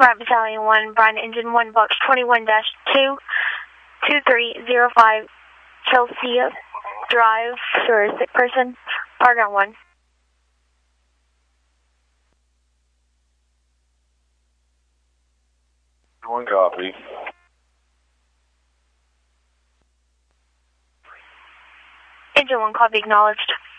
Right Battalion 1, Brian Engine 1, Box 21-2, 2305 Chelsea Drive for a sick person, Argon 1. One copy. Engine 1 copy acknowledged.